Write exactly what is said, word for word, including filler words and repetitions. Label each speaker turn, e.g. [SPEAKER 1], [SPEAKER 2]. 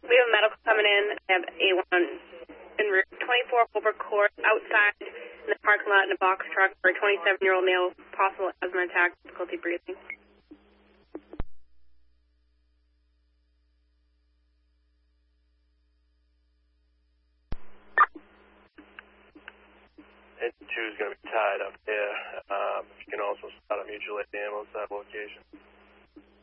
[SPEAKER 1] We have a medical coming in. I have A one in route twenty-four Holbrook Court outside in the parking lot in a box truck for a twenty-seven-year-old male, possible asthma attack, difficulty breathing.
[SPEAKER 2] Engine two is going to be tied up there. Um, if you can also start a mutual aid ambulance at that location.